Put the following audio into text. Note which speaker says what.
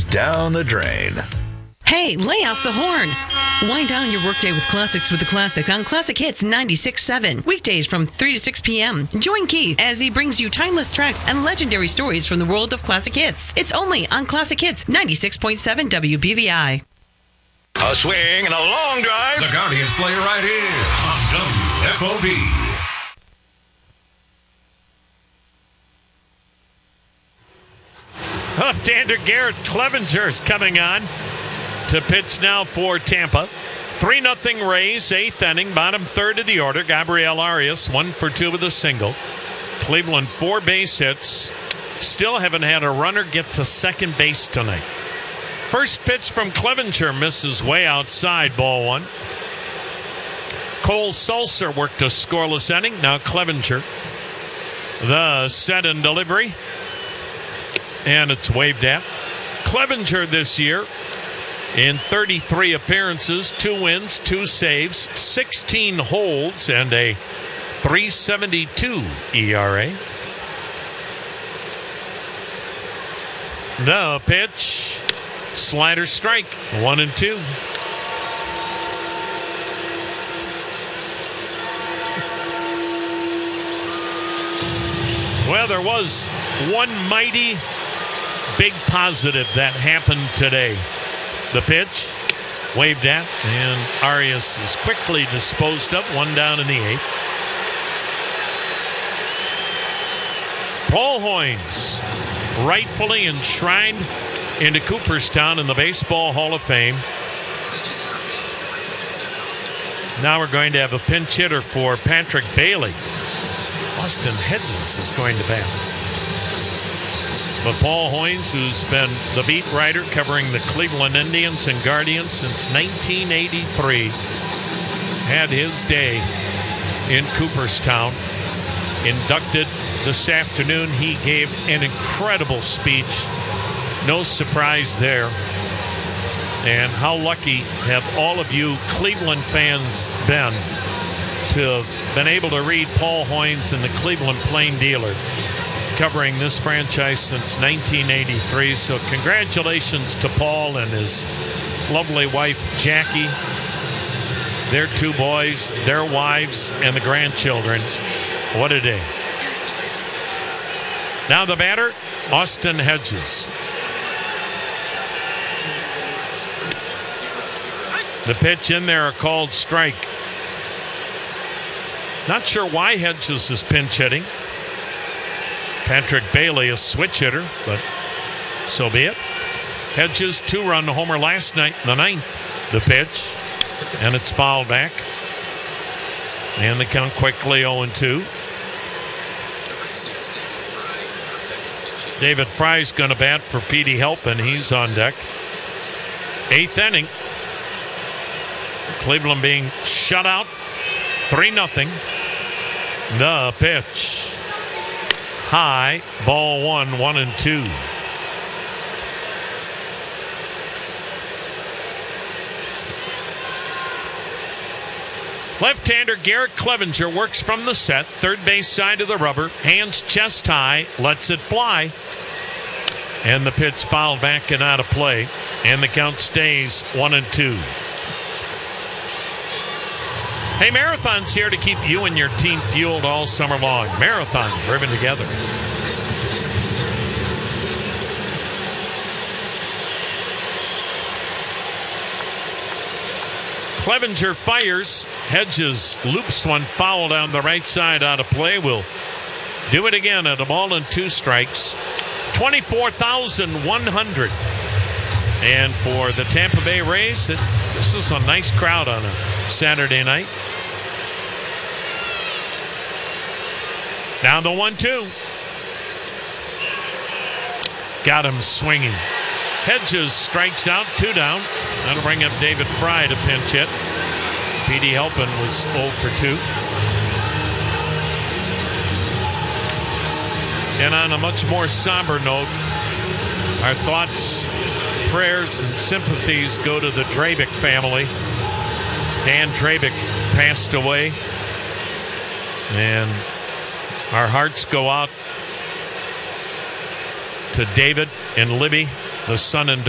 Speaker 1: down the drain.
Speaker 2: Hey, lay off the horn. Wind down your workday with classics with the Classic on Classic Hits 96.7. Weekdays from 3 to 6 p.m. Join Keith as he brings you timeless tracks and legendary stories from the world of classic hits. It's only on Classic Hits 96.7 WBVI.
Speaker 3: A swing and a long drive.
Speaker 4: The Guardians play right here on WFOD.
Speaker 5: Left-hander Garrett Clevenger is coming on to pitch now for Tampa. 3-0 Rays, 8th inning, bottom third of the order. Gabriel Arias, 1 for 2 with a single. Cleveland, 4 base hits. Still haven't had a runner get to second base tonight. First pitch from Clevenger misses way outside, ball 1. Cole Sulser worked a scoreless inning. Now Clevenger. The set and delivery. And it's waved at. Clevenger this year in 33 appearances, 2 wins, 2 saves, 16 holds, and a 3.72 ERA. The pitch, slider strike, 1-2. Well, there was one mighty big positive that happened today. The pitch, waved at, and Arias is quickly disposed of. 1 down in the 8th. Paul Hoynes, rightfully enshrined into Cooperstown in the Baseball Hall of Fame. Now we're going to have a pinch hitter for Patrick Bailey. Austin Hedges is going to bat. But Paul Hoynes, who's been the beat writer covering the Cleveland Indians and Guardians since 1983, had his day in Cooperstown. Inducted this afternoon. He gave an incredible speech. No surprise there. And how lucky have all of you Cleveland fans been to have been able to read Paul Hoynes in the Cleveland Plain Dealer, covering this franchise since 1983. So congratulations to Paul and his lovely wife, Jackie, their 2 boys, their wives, and the grandchildren. What a day. Now the batter, Austin Hedges. The pitch in there, a called strike. Not sure why Hedges is pinch hitting. Patrick Bailey, a switch hitter, but so be it. Hedges, 2-run homer last night in the 9th. The pitch, and it's fouled back. And the count quickly 0-2. David Fry's going to bat for Petey Helpin. He's on deck. 8th inning. Cleveland being shut out. 3-0. The pitch. High, ball 1, 1-2. Left-hander Garrett Clevenger works from the set, third base side of the rubber, hands chest high, lets it fly. And the pitch fouled back and out of play. And the count stays 1-2. Hey, Marathon's here to keep you and your team fueled all summer long. Marathon, driven together. Clevenger fires. Hedges loops one foul down the right side out of play. Will do it again at a ball and 2 strikes. 24,100. And for the Tampa Bay Rays, this is a nice crowd on a Saturday night. Now the 1-2. Got him swinging. Hedges strikes out, 2 down. That'll bring up David Fry to pinch hit. Petey Helpin was 0 for 2. And on a much more somber note, our thoughts, prayers, and sympathies go to the Drabick family. Dan Drabick passed away. And our hearts go out to David and Libby, the son and daughter.